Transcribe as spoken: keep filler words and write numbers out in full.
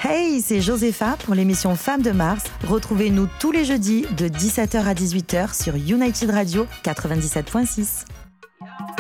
Hey, c'est Josépha pour l'émission Femmes de Mars. Retrouvez-nous tous les jeudis de dix-sept heures à dix-huit heures sur United Radio quatre-vingt-dix-sept point six.